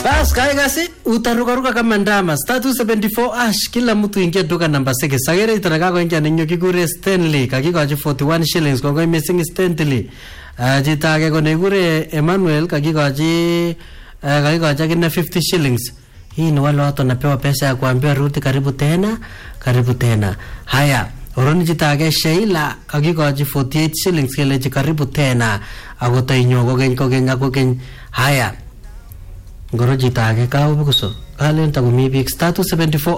Bas kai gasi utaruka kama ndama status 74 ash kila mtu ingia duka namba 6 sagere itanaga kwa ingia ninyo kigure Stanley kakikoji 41 shillings kwa kwa missing Stanley jitake kwa negure Emmanuel kakikoji kina 50 shillings. Hii ni wale watu wanapewa pesa ya kuambia rudi karibu tena. Haya, oroni jitake Sheila kakikoji 48 shillings keleji karibu tena agotainyo kogen. Haya, ngoro jitake kao bukuso kalen takumi big status 74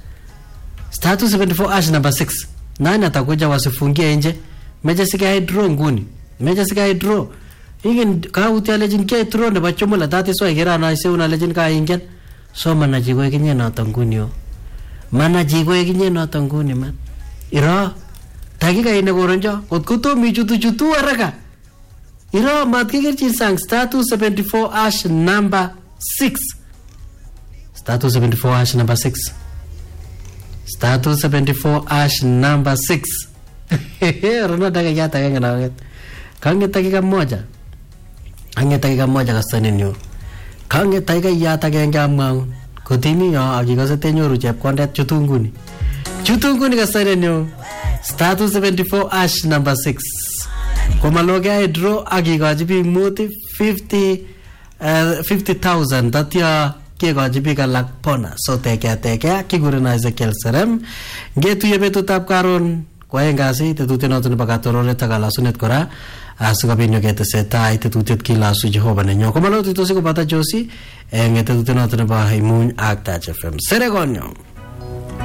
ash number 6 nani atakuja wasifungie nje meja sika hydro ingin kauti alejin ke tro ne bachomola dati so igera na ise una alejin ka ingen so manajigo ikinye na tangunio man ira dakika ine goronjo otkuto michutu haraka ira matkigerchin sang status 74 ash number 6 status 74 ash number 6 status 74 ash number 6 rona dakika yata ngana kange dakika moja kasane nyo kange dakika yata genga mau kotimi yo akikose tenyoru chepkondet chutunguni kasane nyo status 74 ash number 6 komaloga draw akikoji bi muti 50,000 datia kegoji bi kalak pona so teke kigurena Ezekiel Serem getu yebetu tap karon kwa engasi tetuteno tun bakatorore takala sunet kora asukabinyo gete seta tetutet kila su Jehova nenyo komalo titosi ko bata josi ngete tuteno tun ba himun akta FM seregonyo